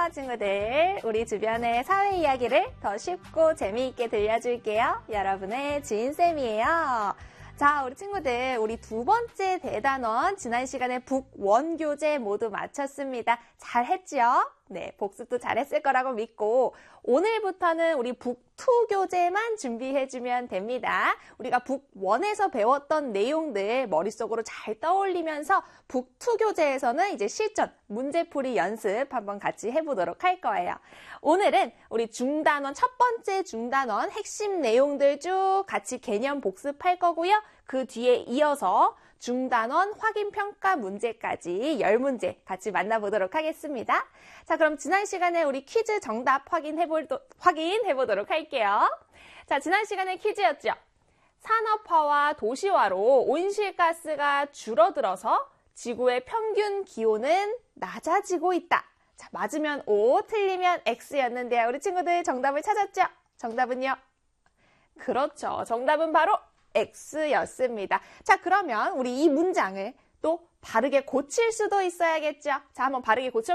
친구들. 우리 주변의 사회 이야기를 더 쉽고 재미있게 들려줄게요. 여러분의 지인쌤이에요. 자, 우리 친구들, 우리 두 번째 대단원 지난 시간에 북원교재 모두 마쳤습니다. 잘했죠? 네, 복습도 잘했을 거라고 믿고 오늘부터는 우리 북2 교재만 준비해주면 됩니다. 우리가 북1에서 배웠던 내용들 머릿속으로 잘 떠올리면서 북2 교재에서는 이제 실전, 문제풀이 연습 한번 같이 해보도록 할 거예요. 오늘은 우리 중단원, 첫 번째 중단원 핵심 내용들 쭉 같이 개념 복습할 거고요. 그 뒤에 이어서 중단원 확인평가 문제까지 10문제 같이 만나보도록 하겠습니다. 자, 그럼 지난 시간에 우리 퀴즈 정답 확인해보도록 할게요. 자, 지난 시간에 퀴즈였죠. 산업화와 도시화로 온실가스가 줄어들어서 지구의 평균 기온은 낮아지고 있다. 자, 맞으면 O, 틀리면 X였는데요. 우리 친구들 정답을 찾았죠? 정답은요? 그렇죠. 정답은 바로 X였습니다. 자, 그러면 우리 이 문장을 또 바르게 고칠 수도 있어야겠죠? 자, 한번 바르게 고쳐